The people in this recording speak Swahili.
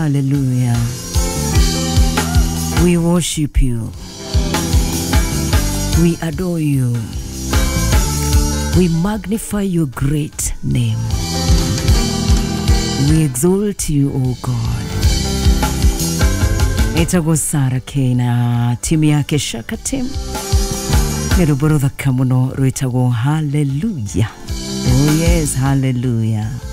hallelujah. We worship you. We adore you. We magnify your great name. We exalt you, O God. Itago Sara Kena timu yake Shaka Team. Neruborodha kamuno ruitago hallelujah. Oh yes, hallelujah.